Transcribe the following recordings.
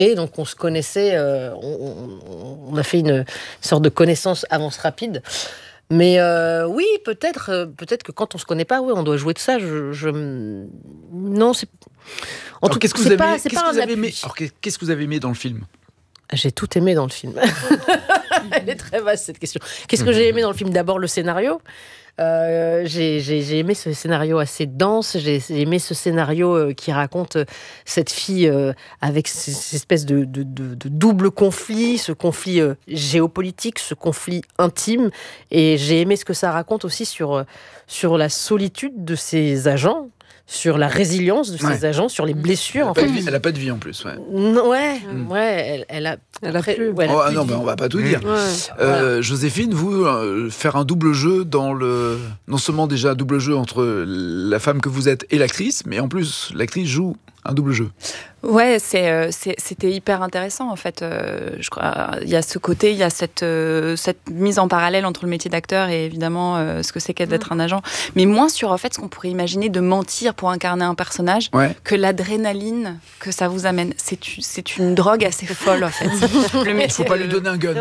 Et donc on se connaissait, on a fait une sorte de connaissance avance rapide. Mais oui, peut-être que quand on se connaît pas, oui, on doit jouer de ça. Non, c'est. En tout cas, qu'est-ce que vous avez aimé ? Alors, qu'est-ce que vous avez aimé dans le film ? J'ai tout aimé dans le film. Elle est très vaste cette question. Qu'est-ce que j'ai aimé dans le film ? D'abord le scénario. J'ai aimé ce scénario assez dense. J'ai aimé ce scénario qui raconte cette fille avec cette espèce de double conflit, ce conflit géopolitique, ce conflit intime. Et j'ai aimé ce que ça raconte aussi sur la solitude de ses agents, sur la résilience de ses agents, sur les blessures. Elle n'a pas de vie en plus. Elle a plus. Non, mais on va pas tout dire. Joséphine, vous, faire un double jeu non seulement déjà un double jeu entre la femme que vous êtes et l'actrice, mais en plus l'actrice joue un double jeu. Ouais, c'était hyper intéressant en fait. Je crois il y a ce côté, il y a cette mise en parallèle entre le métier d'acteur et évidemment ce que c'est qu'être un agent, mais moins sur en fait ce qu'on pourrait imaginer de mentir pour incarner un personnage que l'adrénaline que ça vous amène. C'est une drogue assez folle en fait. Le métier. Il faut pas lui donner un gun.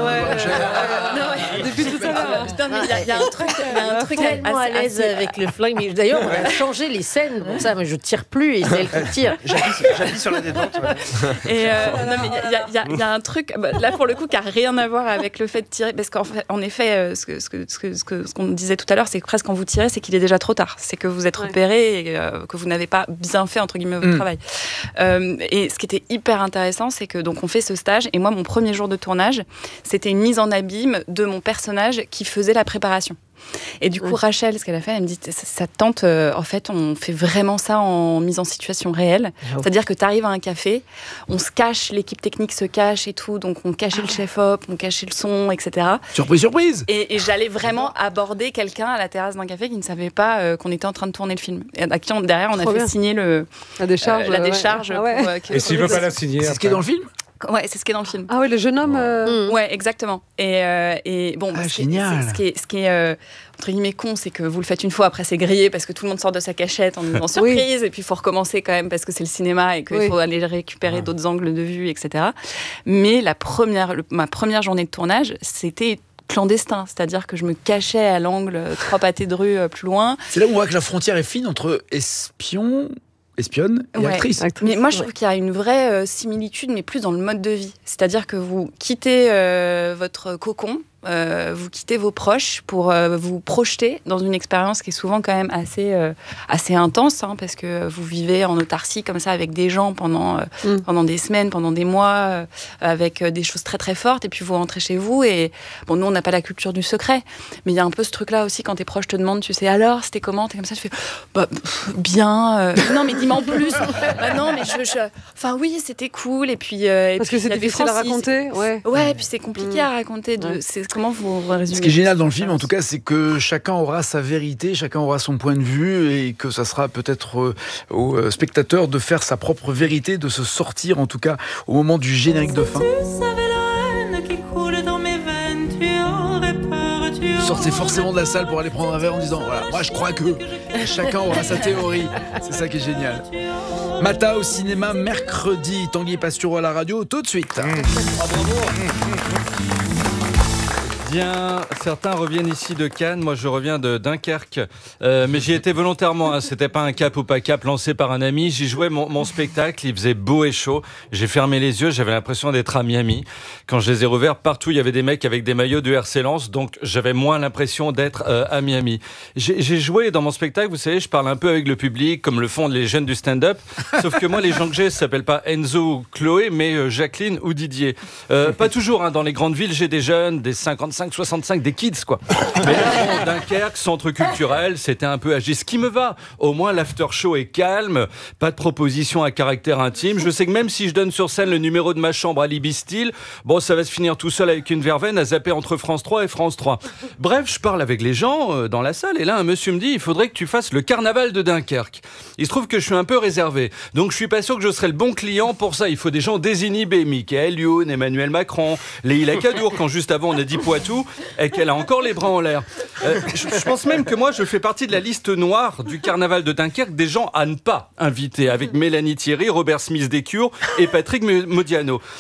Depuis tout à l'heure. Il y a un truc tellement à l'aise avec le flingue. Mais d'ailleurs, on a changé les scènes pour ça, mais je tire plus et c'est elle qui tire. J'appuie sur la détente. Et non, mais il y a un truc là pour le coup qui a rien à voir avec le fait de tirer, parce qu'en effet, ce qu'on disait tout à l'heure, c'est que presque quand vous tirez, c'est qu'il est déjà trop tard. C'est que vous êtes repéré et que vous n'avez pas bien fait entre guillemets votre travail. Et ce qui était hyper intéressant, c'est que donc on fait ce stage et moi mon premier jour de tournage, c'était une mise en abîme de mon personnage qui faisait la préparation. Et du coup, Rachel, ce qu'elle a fait, elle me dit, ça tente, en fait, on fait vraiment ça en mise en situation réelle. C'est-à-dire que tu arrives à un café, on se cache, l'équipe technique se cache et tout, donc on cachait le chef-op, on cachait le son, etc. Surprise. Et j'allais vraiment aborder quelqu'un à la terrasse d'un café qui ne savait pas qu'on était en train de tourner le film. Et à qui derrière, on a fait signer la décharge. Et s'il ne veut pas la signer, c'est ce qui est dans le film ? Ouais, c'est ce qui est dans le film. Ah oui, le jeune homme. Ouais, exactement. Et bon, génial. Ce qui est entre guillemets con, c'est que vous le faites une fois, après c'est grillé parce que tout le monde sort de sa cachette en surprise, et puis il faut recommencer quand même parce que c'est le cinéma et qu'il faut aller récupérer d'autres angles de vue, etc. Mais ma première journée de tournage, c'était clandestin, c'est-à-dire que je me cachais à l'angle 3 pâtés de rue plus loin. C'est là où on voit que la frontière est fine entre espionne et actrice. Mais moi, je trouve qu'il y a une vraie similitude, mais plus dans le mode de vie. C'est-à-dire que vous quittez votre cocon, vous quittez vos proches pour vous projeter dans une expérience qui est souvent quand même assez intense, parce que vous vivez en autarcie comme ça avec des gens pendant des semaines, pendant des mois, avec des choses très très fortes, et puis vous rentrez chez vous et bon, nous on n'a pas la culture du secret, mais il y a un peu ce truc là aussi quand tes proches te demandent, tu sais, alors c'était comment, t'es comme ça, tu fais bien, non mais dis-moi en plus, non mais enfin oui c'était cool, et puis parce que c'est difficile à raconter, puis c'est compliqué à raconter, comment vous résumez ? Ce qui est génial dans le film, en tout cas, c'est que chacun aura sa vérité, chacun aura son point de vue, et que ça sera peut-être au spectateur de faire sa propre vérité, de se sortir, en tout cas, au moment du générique de fin. Sortez forcément de la salle pour aller prendre un verre en disant, voilà, moi je crois que chacun aura sa théorie. C'est ça qui est génial. Mata au cinéma mercredi, Tanguy Pastureau à la radio, tout de suite. Bien, certains reviennent ici de Cannes, moi je reviens de Dunkerque, mais j'y étais volontairement, c'était pas un cap ou pas cap lancé par un ami, j'y jouais mon spectacle, il faisait beau et chaud, j'ai fermé les yeux, j'avais l'impression d'être à Miami. Quand je les ai rouverts, partout il y avait des mecs avec des maillots du RC Lens, donc j'avais moins l'impression d'être à Miami. J'ai joué dans mon spectacle, vous savez, je parle un peu avec le public, comme le font les jeunes du stand-up, sauf que moi les gens que j'ai, ça s'appelle pas Enzo ou Chloé, mais Jacqueline ou Didier. Pas toujours, dans les grandes villes, j'ai des jeunes, des 65, des kids, quoi. Mais là, Dunkerque, centre culturel, c'était un peu âgé. Ce qui me va, au moins l'after show est calme, pas de proposition à caractère intime. Je sais que même si je donne sur scène le numéro de ma chambre à Libby Style, bon, ça va se finir tout seul avec une verveine à zapper entre France 3 et France 3. Bref, je parle avec les gens dans la salle, et là, un monsieur me dit, il faudrait que tu fasses le carnaval de Dunkerque. Il se trouve que je suis un peu réservé, donc je suis pas sûr que je serai le bon client pour ça. Il faut des gens désinhibés, Michael Youn, Emmanuel Macron, Leïla Kadour, quand juste avant on a dit Poitou tout et qu'elle a encore les bras en l'air. Je pense même que moi, je fais partie de la liste noire du carnaval de Dunkerque des gens à ne pas inviter, avec Mélanie Thierry, Robert Smith des Cures et Patrick Modiano.